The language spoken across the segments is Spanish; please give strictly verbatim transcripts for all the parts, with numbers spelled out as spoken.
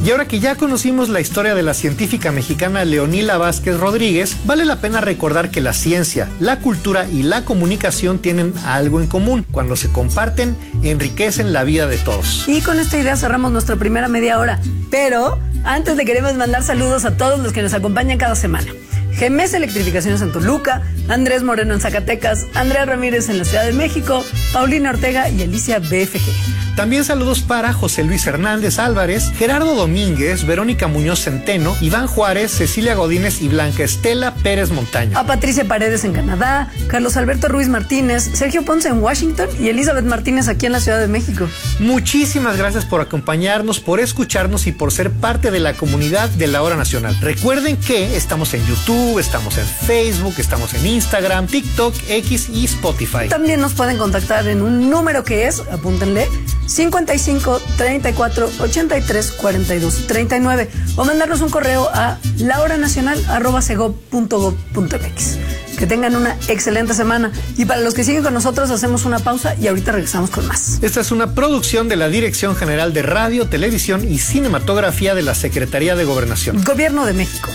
Y ahora que ya conocimos la historia de la científica mexicana Leonila Vázquez Rodríguez, vale la pena recordar que la ciencia, la cultura y la comunicación tienen algo en común. Cuando se comparten, enriquecen la vida de todos. Y con esta idea cerramos nuestra primera media hora. Pero antes le queremos mandar saludos a todos los que nos acompañan cada semana. G M S Electrificaciones en Toluca, Andrés Moreno en Zacatecas, Andrea Ramírez en la Ciudad de México, Paulina Ortega y Alicia B F G. También saludos para José Luis Hernández Álvarez, Gerardo Domínguez, Verónica Muñoz Centeno, Iván Juárez, Cecilia Godínez y Blanca Estela Pérez Montaño. A Patricia Paredes en Canadá, Carlos Alberto Ruiz Martínez, Sergio Ponce en Washington y Elizabeth Martínez aquí en la Ciudad de México. Muchísimas gracias por acompañarnos, por escucharnos y por ser parte de la comunidad de La Hora Nacional. Recuerden que estamos en YouTube, estamos en Facebook, estamos en Instagram, TikTok, X y Spotify. También nos pueden contactar en un número que es, apúntenle, cincuenta y cinco, treinta y cuatro, ochenta y tres, cuarenta y dos, treinta y nueve o mandarnos un correo a lahoranacional arroba segov punto gov punto mx. Que tengan una excelente semana y para los que siguen con nosotros hacemos una pausa y ahorita regresamos con más. Esta es una producción de la Dirección General de Radio, Televisión y Cinematografía de la Secretaría de Gobernación. Gobierno de México.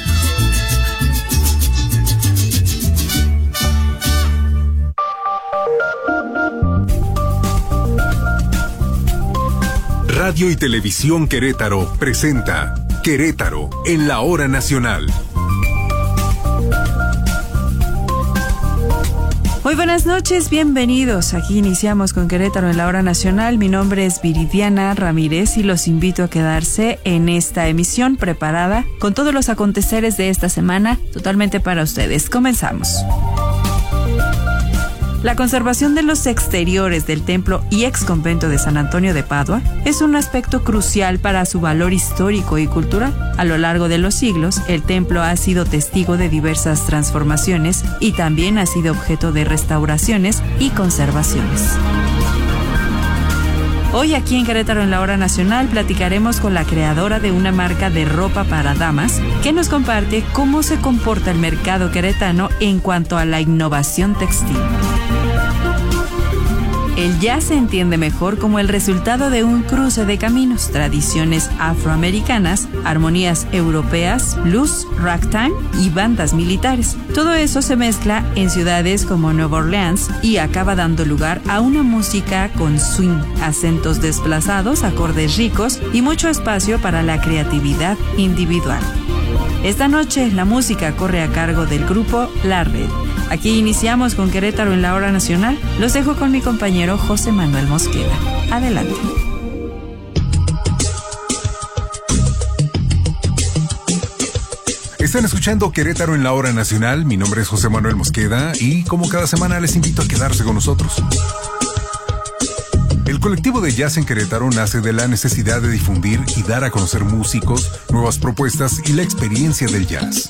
Radio y Televisión Querétaro presenta Querétaro en la Hora Nacional. Muy buenas noches, bienvenidos. Aquí iniciamos con Querétaro en la Hora Nacional. Mi nombre es Viridiana Ramírez y los invito a quedarse en esta emisión preparada con todos los aconteceres de esta semana totalmente para ustedes. Comenzamos. La conservación de los exteriores del templo y ex convento de San Antonio de Padua es un aspecto crucial para su valor histórico y cultural. A lo largo de los siglos, el templo ha sido testigo de diversas transformaciones y también ha sido objeto de restauraciones y conservaciones. Hoy aquí en Querétaro en la Hora Nacional platicaremos con la creadora de una marca de ropa para damas que nos comparte cómo se comporta el mercado queretano en cuanto a la innovación textil. El jazz se entiende mejor como el resultado de un cruce de caminos, tradiciones afroamericanas, armonías europeas, blues, ragtime y bandas militares. Todo eso se mezcla en ciudades como Nueva Orleans y acaba dando lugar a una música con swing, acentos desplazados, acordes ricos y mucho espacio para la creatividad individual. Esta noche la música corre a cargo del grupo La Red. Aquí iniciamos con Querétaro en la Hora Nacional. Los dejo con mi compañero José Manuel Mosqueda. Adelante. Están escuchando Querétaro en la Hora Nacional. Mi nombre es José Manuel Mosqueda y como cada semana les invito a quedarse con nosotros. El colectivo de jazz en Querétaro nace de la necesidad de difundir y dar a conocer músicos, nuevas propuestas y la experiencia del jazz.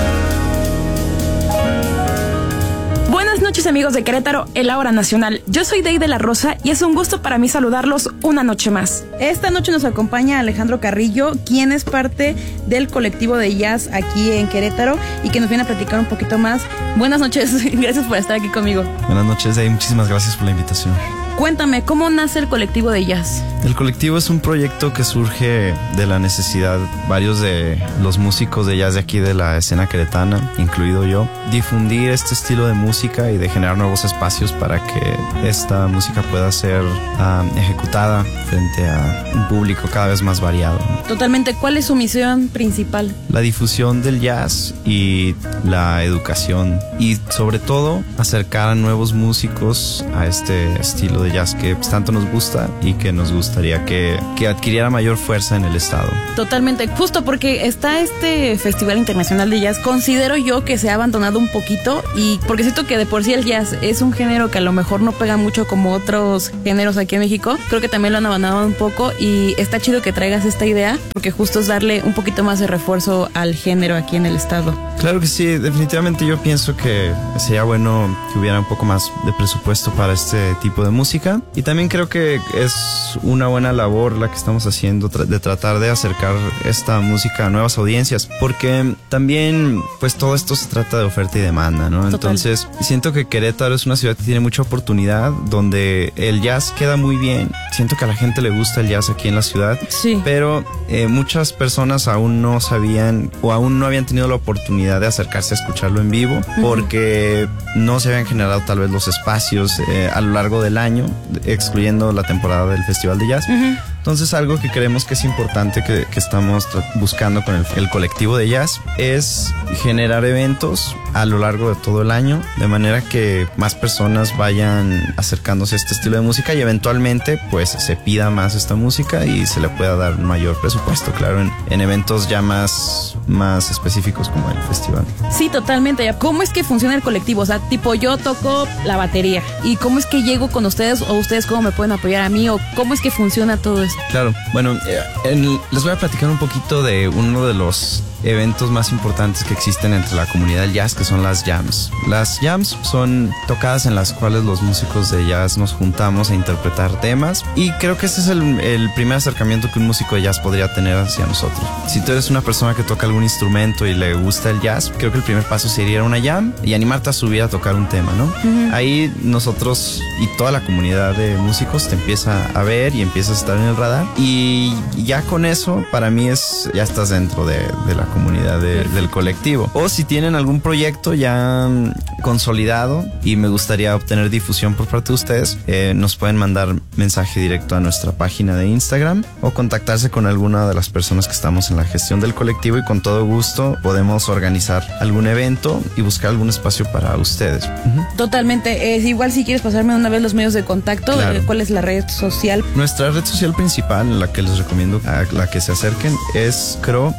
Buenas noches amigos de Querétaro en la Hora Nacional. Yo soy Dey de la Rosa y es un gusto para mí saludarlos una noche más. Esta noche nos acompaña Alejandro Carrillo, quien es parte del colectivo de jazz aquí en Querétaro y que nos viene a platicar un poquito más. Buenas noches, gracias por estar aquí conmigo. Buenas noches, Dey, muchísimas gracias por la invitación. Cuéntame, ¿cómo nace el colectivo de jazz? El colectivo es un proyecto que surge de la necesidad, varios de los músicos de jazz de aquí de la escena queretana, incluido yo, difundir este estilo de música y de generar nuevos espacios para que esta música pueda ser um, ejecutada frente a un público cada vez más variado. Totalmente, ¿cuál es su misión principal? La difusión del jazz y la educación y sobre todo acercar a nuevos músicos a este estilo de jazz que tanto nos gusta y que nos gustaría que, que adquiriera mayor fuerza en el estado. Totalmente, justo porque está este Festival Internacional de Jazz, considero yo que se ha abandonado un poquito y porque siento que de por sí el jazz es un género que a lo mejor no pega mucho como otros géneros aquí en México, creo que también lo han abandonado un poco y está chido que traigas esta idea porque justo es darle un poquito más de refuerzo al género aquí en el estado. Claro que sí, definitivamente yo pienso que sería bueno que hubiera un poco más de presupuesto para este tipo de música. música. Y también creo que es una buena labor la que estamos haciendo tra- de tratar de acercar esta música a nuevas audiencias, porque también pues todo esto se trata de oferta y demanda, ¿no? Total. Entonces siento que Querétaro es una ciudad que tiene mucha oportunidad, donde el jazz queda muy bien. Siento que a la gente le gusta el jazz aquí en la ciudad, Sí. pero eh, muchas personas aún no sabían o aún no habían tenido la oportunidad de acercarse a escucharlo en vivo, porque no se habían generado tal vez los espacios eh, a lo largo del año, excluyendo la temporada del Festival de Jazz. Ujú. Entonces, algo que creemos que es importante que, que estamos tra- buscando con el, el colectivo de jazz es generar eventos a lo largo de todo el año, de manera que más personas vayan acercándose a este estilo de música y eventualmente pues se pida más esta música y se le pueda dar un mayor presupuesto, claro, en, en eventos ya más, más específicos como el festival. Sí, totalmente. ¿Cómo es que funciona el colectivo? O sea, tipo, yo toco la batería. ¿Y cómo es que llego con ustedes? ¿O ustedes cómo me pueden apoyar a mí? ¿O cómo es que funciona todo esto? Claro, bueno, eh, en- les voy a platicar un poquito de uno de los eventos más importantes que existen entre la comunidad del jazz, que son las jams. Las jams son tocadas en las cuales los músicos de jazz nos juntamos a interpretar temas, y creo que ese es el, el primer acercamiento que un músico de jazz podría tener hacia nosotros. Si tú eres una persona que toca algún instrumento y le gusta el jazz, creo que el primer paso sería ir a una jam y animarte a subir a tocar un tema, ¿no? Ahí nosotros y toda la comunidad de músicos te empieza a ver y empiezas a estar en el radar, y ya con eso para mí es ya estás dentro de, de la comunidad de- del colectivo. O si tienen algún proyecto ya mm, consolidado y me gustaría obtener difusión por parte de ustedes, eh, nos pueden mandar mensaje directo a nuestra página de Instagram o contactarse con alguna de las personas que estamos en la gestión del colectivo, y con todo gusto podemos organizar algún evento y buscar algún espacio para ustedes. Ujú. Totalmente. Es igual si quieres pasarme una vez los medios de contacto, Claro. eh, ¿cuál es la red social? Nuestra red social principal, en la que les recomiendo a la que se acerquen, es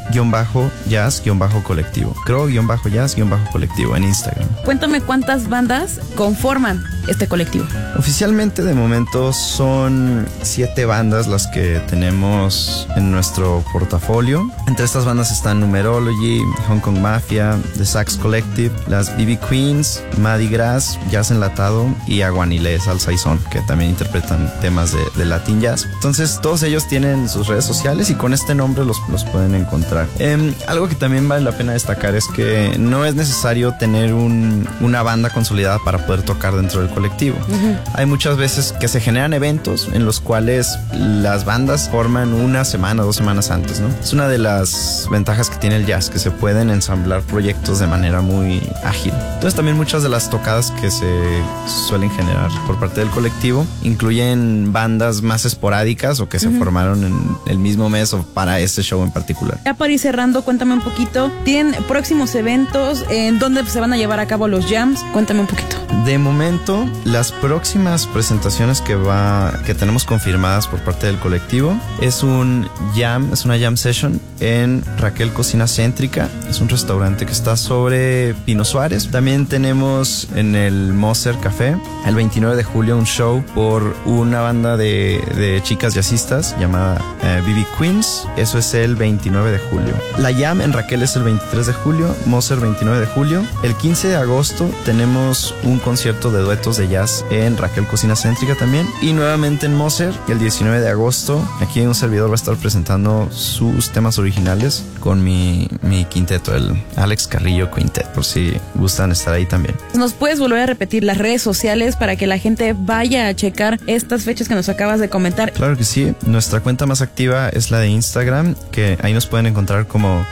cro-jazz-colectivo. Cro-jazz-colectivo en Instagram. Cuéntame cuántas bandas conforman este colectivo. Oficialmente, de momento, son siete bandas las que tenemos en nuestro portafolio. Entre estas bandas están Numerology, Hong Kong Mafia, The Sax Collective, las B B Queens, Maddie Grass, Jazz Enlatado y Aguanile, Salsa y Son, que también interpretan temas de, de Latin Jazz. Entonces, todos ellos tienen sus redes sociales y con este nombre los, los pueden encontrar. Eh, algo que también vale la pena destacar es que no es necesario tener un, una banda consolidada para poder tocar dentro del colectivo. Uh-huh. Hay muchas veces que se generan eventos en los cuales las bandas forman una semana o dos semanas antes, ¿no? Es una de las ventajas que tiene el jazz, que se pueden ensamblar proyectos de manera muy ágil. Entonces también muchas de las tocadas que se suelen generar por parte del colectivo incluyen bandas más esporádicas o que se uh-huh. formaron en el mismo mes o para este show en particular. Ya para ir cerrando, cuéntame un poquito. ¿Tienen próximos eventos? ¿En dónde se van a llevar a cabo los jams? Cuéntame un poquito. De momento, las próximas presentaciones que va, que tenemos confirmadas por parte del colectivo es un jam, es una jam session en Raquel Cocina Céntrica. Es un restaurante que está sobre Pino Suárez. También tenemos en el Moser Café el veintinueve de julio un show por una banda de, de chicas jazzistas llamada eh, B B Queens. Eso es el veintinueve de julio. La jam en Raquel es el veintitrés de julio, Moser veintinueve de julio. El quince de agosto tenemos un concierto de duetos de jazz en Raquel Cocina Céntrica también. Y nuevamente en Moser, el diecinueve de agosto, aquí un servidor va a estar presentando sus temas originales con mi, mi quinteto, el Alex Carrillo Quintet, por si gustan estar ahí también. ¿Nos puedes volver a repetir las redes sociales para que la gente vaya a checar estas fechas que nos acabas de comentar? Claro que sí. Nuestra cuenta más activa es la de Instagram, que ahí nos pueden encontrar como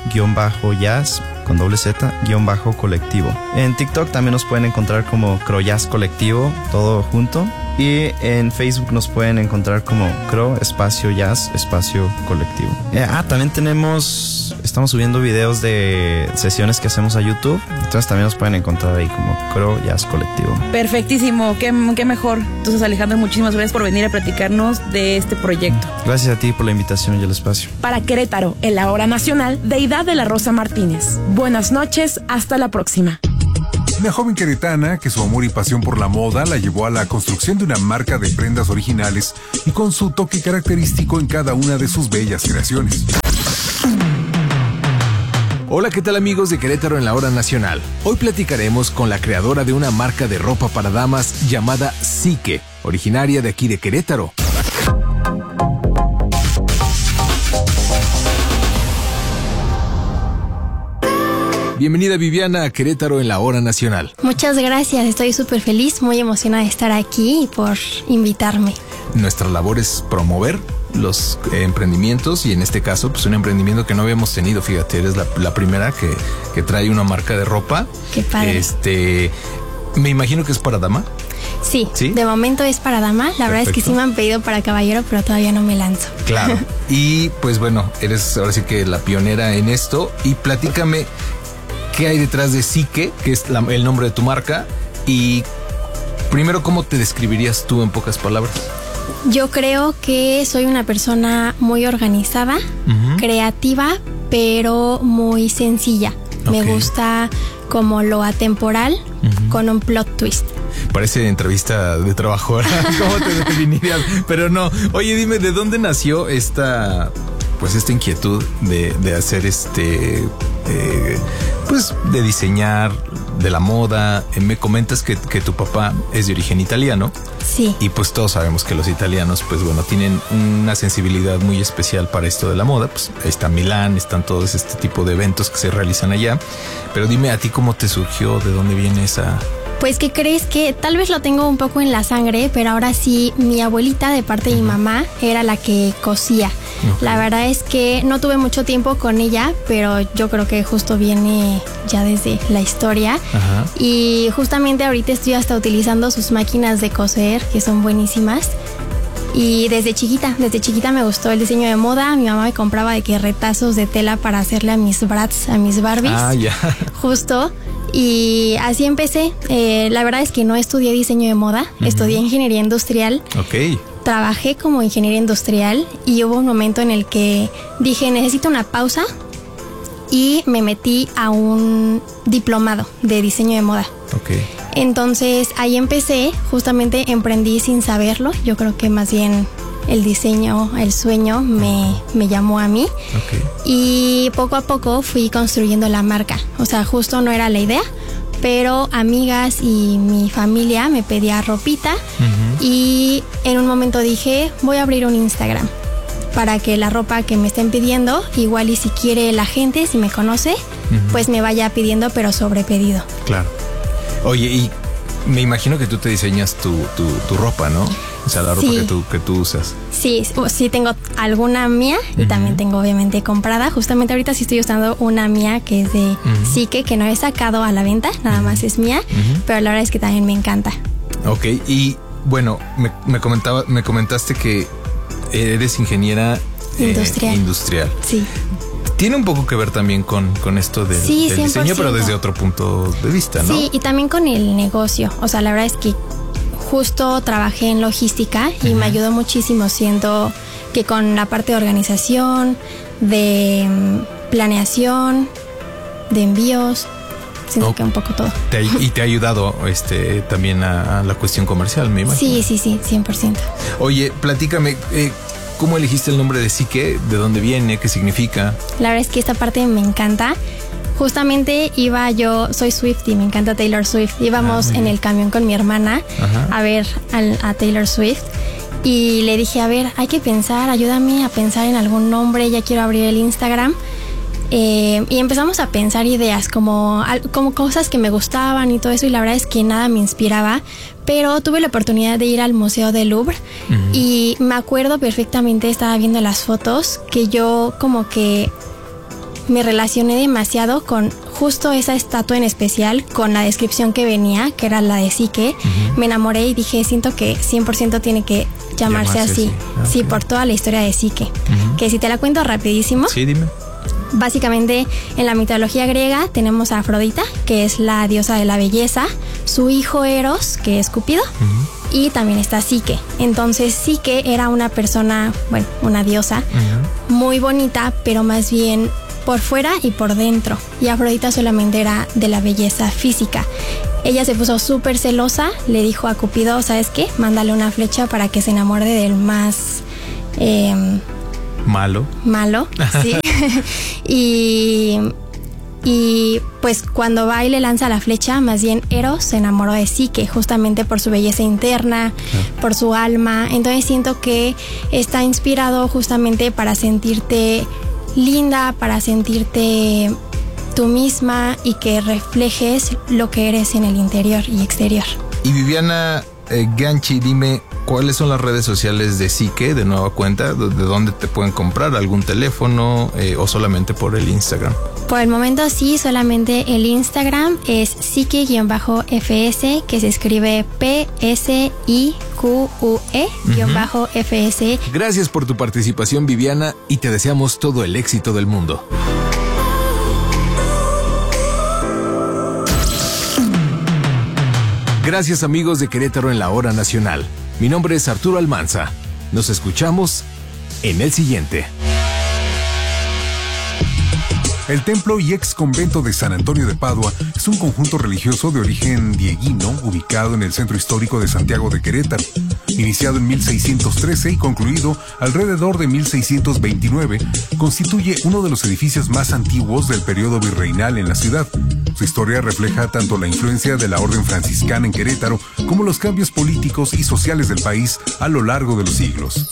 cro-jazz con doble Z, guión bajo colectivo. En TikTok también nos pueden encontrar como Cro-Jazz Colectivo, todo junto. Y en Facebook nos pueden encontrar como Cro, espacio Jazz, espacio Colectivo. Eh, ah, también tenemos, estamos subiendo videos de sesiones que hacemos a YouTube. Entonces también nos pueden encontrar ahí como Cro Jazz Colectivo. Perfectísimo, qué, qué mejor. Entonces, Alejandro, muchísimas gracias por venir a platicarnos de este proyecto. Gracias a ti por la invitación y el espacio. Para Querétaro, en la hora nacional, Deidad de la Rosa Martínez. Buenas noches, hasta la próxima. Una joven queretana que su amor y pasión por la moda la llevó a la construcción de una marca de prendas originales y con su toque característico en cada una de sus bellas creaciones. Hola, ¿qué tal amigos de Querétaro en la hora nacional? Hoy platicaremos con la creadora de una marca de ropa para damas llamada Psique, originaria de aquí de Querétaro. Bienvenida Viviana a Querétaro en la Hora Nacional. Muchas gracias, estoy súper feliz, muy emocionada de estar aquí y por invitarme. Nuestra labor es promover los eh, emprendimientos y en este caso pues un emprendimiento que no habíamos tenido, fíjate, eres la, la primera que, que trae una marca de ropa. Qué padre. Este, me imagino que es para dama. Sí, ¿Sí? De momento es para dama, la Perfecto. verdad es que sí me han pedido para caballero, pero todavía no me lanzo. Claro, y pues bueno, eres ahora sí que la pionera en esto y platícame qué hay detrás de Psique, que es la, el nombre de tu marca, y primero, ¿cómo te describirías tú en pocas palabras? Yo creo que soy una persona muy organizada, uh-huh. creativa, pero muy sencilla. Okay. Me gusta como lo atemporal, uh-huh. con un plot twist. Parece entrevista de trabajo, ¿verdad? ¿Cómo te definirías? Pero no. Oye, dime, ¿de dónde nació esta, pues esta inquietud de, de hacer este, eh, pues de diseñar, de la moda? Eh, me comentas que, que tu papá es de origen italiano. Sí. Y pues todos sabemos que los italianos, pues bueno, tienen una sensibilidad muy especial para esto de la moda. Pues ahí está Milán, están todos este tipo de eventos que se realizan allá. Pero dime a ti cómo te surgió, de dónde viene esa... Pues que crees que tal vez lo tengo un poco en la sangre, pero ahora sí, mi abuelita de parte de mi mamá era la que cosía. Okay. La verdad es que no tuve mucho tiempo con ella, pero yo creo que justo viene ya desde la historia. Ajá. Y justamente ahorita estoy hasta utilizando sus máquinas de coser, que son buenísimas. Y desde chiquita, desde chiquita me gustó el diseño de moda. Mi mamá me compraba de que retazos de tela para hacerle a mis brats, a mis Barbies. Ah, ya. Justo. Y así empecé. Eh, la verdad es que no estudié diseño de moda, uh-huh. estudié ingeniería industrial. Ok. Trabajé como ingeniera industrial y hubo un momento en el que dije, necesito una pausa, y me metí a un diplomado de diseño de moda. Ok. Entonces ahí empecé, justamente emprendí sin saberlo. Yo creo que más bien el diseño, el sueño me, me llamó a mí. Okay. Y poco a poco fui construyendo la marca. O sea, justo no era la idea, pero amigas y mi familia me pedía ropita. Uh-huh. Y en un momento dije, voy a abrir un Instagram para que la ropa que me estén pidiendo, igual y si quiere la gente, si me conoce, uh-huh. pues me vaya pidiendo, pero sobre pedido. Claro. Oye, y me imagino que tú te diseñas tu, tu, tu ropa, ¿no? O sea, la ropa sí. que, tú, que tú usas. Sí, sí tengo alguna mía y uh-huh. también tengo obviamente comprada. Justamente ahorita sí estoy usando una mía que es de uh-huh. Psique, que no he sacado a la venta, nada uh-huh. más es mía, uh-huh. pero la verdad es que también me encanta. Ok, y bueno, me, me, comentaba, me comentaste que eres ingeniera industrial. Eh, industrial. Sí. Tiene un poco que ver también con, con esto del, sí, del diseño, pero desde otro punto de vista, ¿no? Sí, y también con el negocio. O sea, la verdad es que justo trabajé en logística y uh-huh. me ayudó muchísimo, siendo que con la parte de organización, de planeación, de envíos, siento okay. que un poco todo. Te, y te ha ayudado este también a, a la cuestión comercial, me imagino. Sí, sí, sí, cien por ciento. Oye, platícame, eh, ¿cómo elegiste el nombre de Psique? ¿De dónde viene? ¿Qué significa? La verdad es que esta parte me encanta. Justamente iba yo, soy Swiftie, me encanta Taylor Swift. Íbamos ah, en el camión con mi hermana Ajá. a ver al, a Taylor Swift. Y le dije, a ver, hay que pensar, ayúdame a pensar en algún nombre, ya quiero abrir el Instagram. Eh, y empezamos a pensar ideas como, como cosas que me gustaban y todo eso, y la verdad es que nada me inspiraba, pero tuve la oportunidad de ir al Museo del Louvre uh-huh. y me acuerdo perfectamente, estaba viendo las fotos, que yo como que me relacioné demasiado con justo esa estatua en especial, con la descripción que venía, que era la de Psique. Uh-huh. Me enamoré y dije, siento que cien por ciento tiene que llamarse, llamarse así, así. Okay. Sí, por toda la historia de Psique, uh-huh. que si te la cuento rapidísimo. Sí, dime. Básicamente, en la mitología griega tenemos a Afrodita, que es la diosa de la belleza, su hijo Eros, que es Cupido, uh-huh. y también está Psique. Entonces, Psique era una persona, bueno, una diosa, uh-huh. muy bonita, pero más bien por fuera y por dentro. Y Afrodita solamente era de la belleza física. Ella se puso súper celosa, le dijo a Cupido, ¿sabes qué? Mándale una flecha para que se enamore del más... Eh, Malo. Malo, sí. Y Y pues cuando va y le lanza la flecha, más bien Eros se enamoró de Psique, justamente por su belleza interna, ah. por su alma. Entonces siento que está inspirado justamente para sentirte linda, para sentirte tú misma y que reflejes lo que eres en el interior y exterior. Y Viviana eh, Ganchi, dime, ¿cuáles son las redes sociales de Psique, de nueva cuenta? ¿De dónde te pueden comprar? ¿Algún teléfono eh, o solamente por el Instagram? Por el momento sí, solamente el Instagram es Psique-F S, que se escribe P S I Q U E-F S. Uh-huh. Gracias por tu participación, Viviana, y te deseamos todo el éxito del mundo. Gracias, amigos de Querétaro en la Hora Nacional. Mi nombre es Arturo Almanza. Nos escuchamos en el siguiente. El templo y ex convento de San Antonio de Padua es un conjunto religioso de origen dieguino ubicado en el centro histórico de Santiago de Querétaro. Iniciado en mil seiscientos trece y concluido alrededor de mil seiscientos veintinueve, constituye uno de los edificios más antiguos del periodo virreinal en la ciudad. Su historia refleja tanto la influencia de la orden franciscana en Querétaro como los cambios políticos y sociales del país a lo largo de los siglos.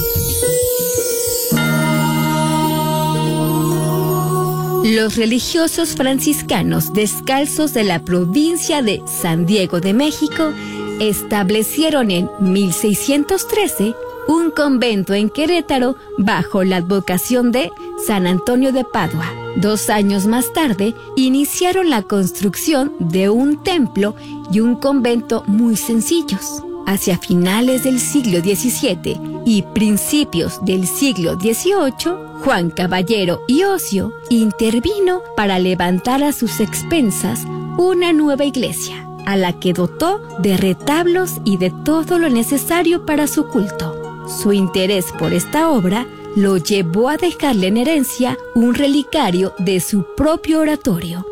Los religiosos franciscanos descalzos de la provincia de San Diego de México establecieron en mil seiscientos trece un convento en Querétaro bajo la advocación de San Antonio de Padua. Dos años más tarde, iniciaron la construcción de un templo y un convento muy sencillos. Hacia finales del siglo diecisiete y principios del siglo dieciocho, Juan Caballero y Ocio intervino para levantar a sus expensas una nueva iglesia, a la que dotó de retablos y de todo lo necesario para su culto. Su interés por esta obra lo llevó a dejarle en herencia un relicario de su propio oratorio.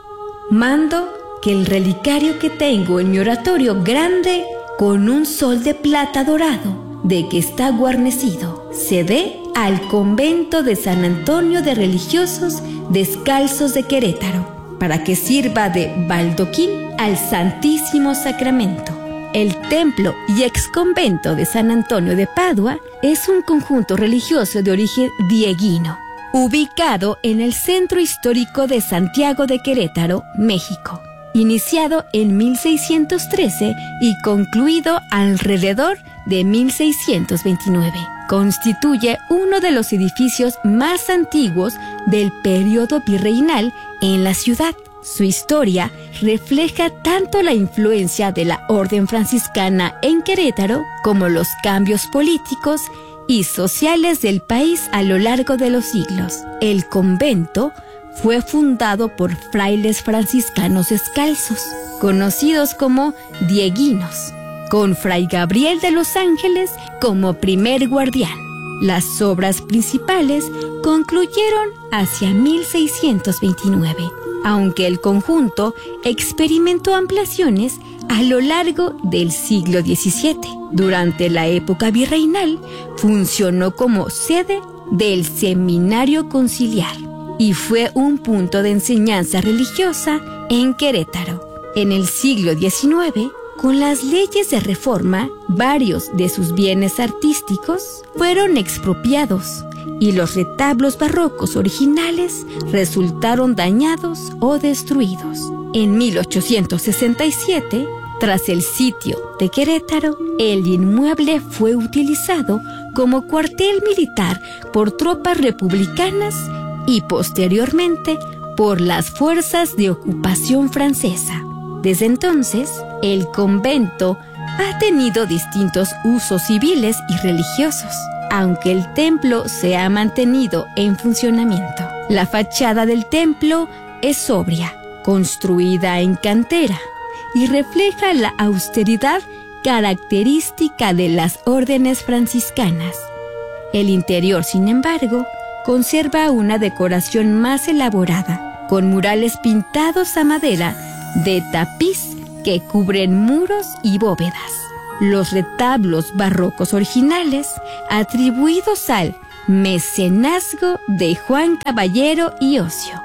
Mando que el relicario que tengo en mi oratorio grande, con un sol de plata dorado, de que está guarnecido, se dé al convento de San Antonio de Religiosos Descalzos de Querétaro, para que sirva de baldoquín al Santísimo Sacramento. El templo y exconvento de San Antonio de Padua es un conjunto religioso de origen dieguino, ubicado en el centro histórico de Santiago de Querétaro, México. Iniciado en mil seiscientos trece y concluido alrededor de mil seiscientos veintinueve. Constituye uno de los edificios más antiguos del periodo virreinal en la ciudad. Su historia refleja tanto la influencia de la orden franciscana en Querétaro como los cambios políticos y sociales del país a lo largo de los siglos. El convento fue fundado por frailes franciscanos descalzos, conocidos como dieguinos, con Fray Gabriel de los Ángeles como primer guardián. Las obras principales concluyeron hacia mil seiscientos veintinueve, aunque el conjunto experimentó ampliaciones a lo largo del siglo diecisiete. Durante la época virreinal, funcionó como sede del Seminario Conciliar y fue un punto de enseñanza religiosa en Querétaro. En el siglo diecinueve, con las leyes de reforma, varios de sus bienes artísticos fueron expropiados y los retablos barrocos originales resultaron dañados o destruidos. En mil ochocientos sesenta y siete, tras el sitio de Querétaro, el inmueble fue utilizado como cuartel militar por tropas republicanas y posteriormente por las fuerzas de ocupación francesa. Desde entonces, el convento ha tenido distintos usos civiles y religiosos, aunque el templo se ha mantenido en funcionamiento. La fachada del templo es sobria, construida en cantera, y refleja la austeridad característica de las órdenes franciscanas. El interior, sin embargo, conserva una decoración más elaborada, con murales pintados a madera de tapiz que cubren muros y bóvedas. Los retablos barrocos originales, atribuidos al mecenazgo de Juan Caballero y Ocio,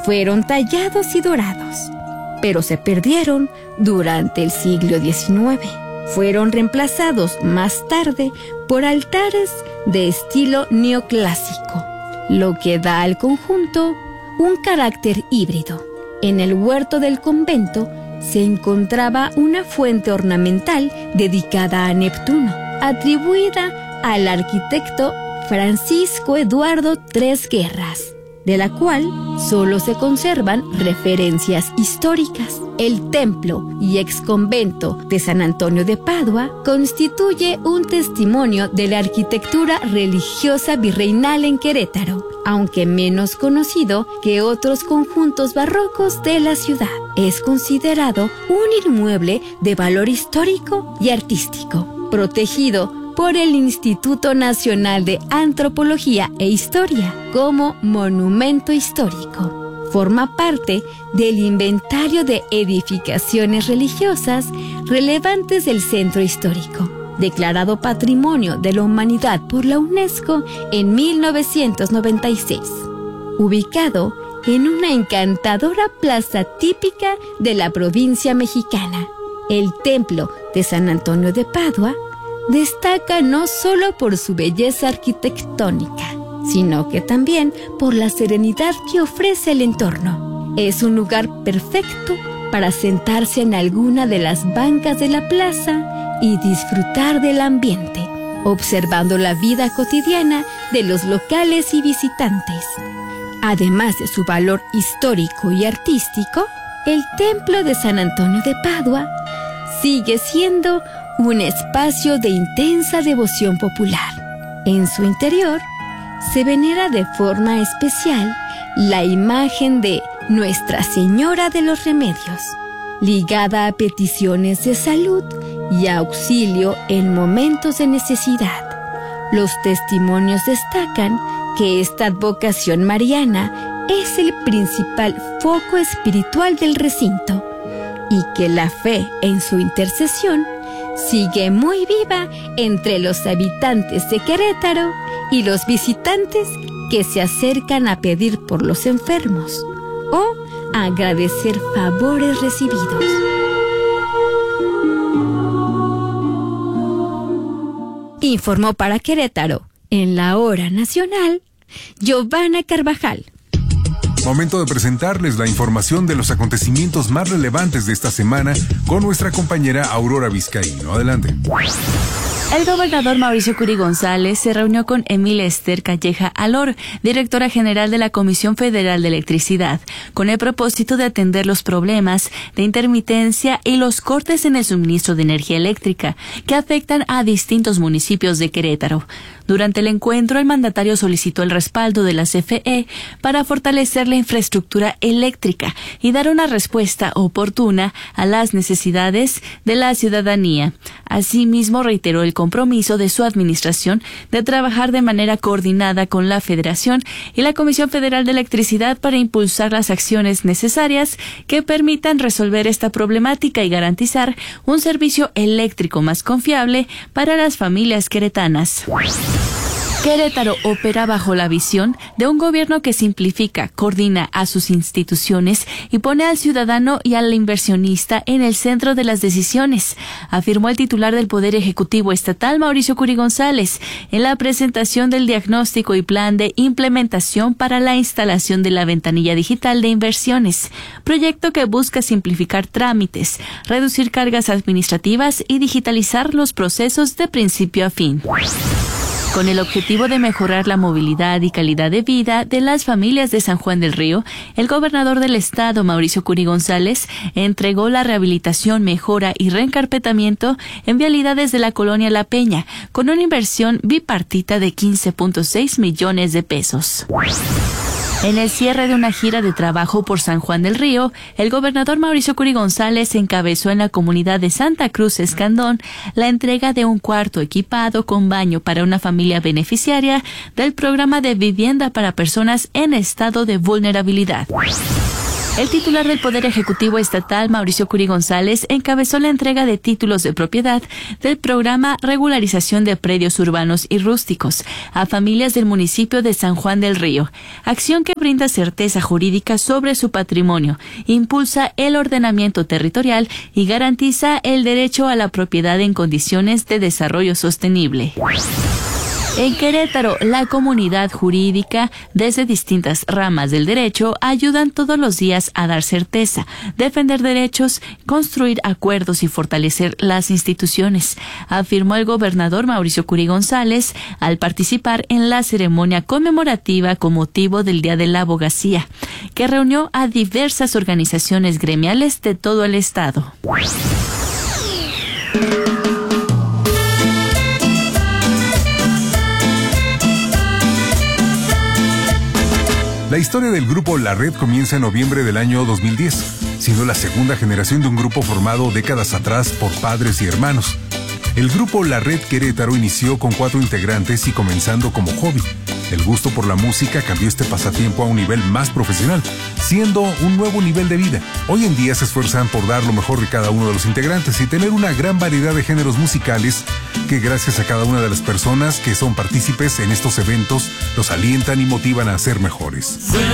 fueron tallados y dorados, pero se perdieron durante el siglo diecinueve. Fueron reemplazados más tarde por altares de estilo neoclásico, lo que da al conjunto un carácter híbrido. En el huerto del convento se encontraba una fuente ornamental dedicada a Neptuno, atribuida al arquitecto Francisco Eduardo Tres Guerras, de la cual solo se conservan referencias históricas. El templo y exconvento de San Antonio de Padua constituye un testimonio de la arquitectura religiosa virreinal en Querétaro, aunque menos conocido que otros conjuntos barrocos de la ciudad. Es considerado un inmueble de valor histórico y artístico, protegido por el Instituto Nacional de Antropología e Historia como monumento histórico. Forma parte del inventario de edificaciones religiosas relevantes del centro histórico, declarado Patrimonio de la Humanidad por la UNESCO en mil novecientos noventa y seis. Ubicado en una encantadora plaza típica de la provincia mexicana, el Templo de San Antonio de Padua destaca no solo por su belleza arquitectónica, sino que también por la serenidad que ofrece el entorno. Es un lugar perfecto para sentarse en alguna de las bancas de la plaza y disfrutar del ambiente, observando la vida cotidiana de los locales y visitantes. Además de su valor histórico y artístico, el Templo de San Antonio de Padua sigue siendo un espacio de intensa devoción popular. En su interior se venera de forma especial la imagen de Nuestra Señora de los Remedios, ligada a peticiones de salud y auxilio en momentos de necesidad. Los testimonios destacan que esta advocación mariana es el principal foco espiritual del recinto y que la fe en su intercesión sigue muy viva entre los habitantes de Querétaro y los visitantes que se acercan a pedir por los enfermos o a agradecer favores recibidos. Informó para Querétaro, en la Hora Nacional, Giovanna Carvajal. Momento de presentarles la información de los acontecimientos más relevantes de esta semana con nuestra compañera Aurora Vizcaíno. Adelante. El gobernador Mauricio Curi González se reunió con Emilia Esther Calleja Alor, directora general de la Comisión Federal de Electricidad, con el propósito de atender los problemas de intermitencia y los cortes en el suministro de energía eléctrica que afectan a distintos municipios de Querétaro. Durante el encuentro, el mandatario solicitó el respaldo de la C F E para fortalecer la infraestructura eléctrica y dar una respuesta oportuna a las necesidades de la ciudadanía. Asimismo, reiteró el compromiso de su administración de trabajar de manera coordinada con la Federación y la Comisión Federal de Electricidad para impulsar las acciones necesarias que permitan resolver esta problemática y garantizar un servicio eléctrico más confiable para las familias queretanas. Querétaro opera bajo la visión de un gobierno que simplifica, coordina a sus instituciones y pone al ciudadano y al inversionista en el centro de las decisiones, afirmó el titular del Poder Ejecutivo Estatal, Mauricio Curi González, en la presentación del diagnóstico y plan de implementación para la instalación de la ventanilla digital de inversiones, proyecto que busca simplificar trámites, reducir cargas administrativas y digitalizar los procesos de principio a fin. Con el objetivo de mejorar la movilidad y calidad de vida de las familias de San Juan del Río, el gobernador del estado, Mauricio Curi González, entregó la rehabilitación, mejora y reencarpetamiento en vialidades de la colonia La Peña, con una inversión bipartita de quince punto seis millones de pesos. En el cierre de una gira de trabajo por San Juan del Río, el gobernador Mauricio Curi González encabezó en la comunidad de Santa Cruz Escandón la entrega de un cuarto equipado con baño para una familia beneficiaria del programa de vivienda para personas en estado de vulnerabilidad. El titular del Poder Ejecutivo Estatal, Mauricio Curi González, encabezó la entrega de títulos de propiedad del programa Regularización de Predios Urbanos y Rústicos a familias del municipio de San Juan del Río, acción que brinda certeza jurídica sobre su patrimonio, impulsa el ordenamiento territorial y garantiza el derecho a la propiedad en condiciones de desarrollo sostenible. En Querétaro, la comunidad jurídica, desde distintas ramas del derecho, ayudan todos los días a dar certeza, defender derechos, construir acuerdos y fortalecer las instituciones, afirmó el gobernador Mauricio Curi González al participar en la ceremonia conmemorativa con motivo del Día de la Abogacía, que reunió a diversas organizaciones gremiales de todo el estado. La historia del grupo La Red comienza en noviembre del año dos mil diez, siendo la segunda generación de un grupo formado décadas atrás por padres y hermanos. El grupo La Red Querétaro inició con cuatro integrantes y comenzando como hobby. El gusto por la música cambió este pasatiempo a un nivel más profesional, siendo un nuevo nivel de vida. Hoy en día se esfuerzan por dar lo mejor de cada uno de los integrantes y tener una gran variedad de géneros musicales que, gracias a cada una de las personas que son partícipes en estos eventos, los alientan y motivan a ser mejores.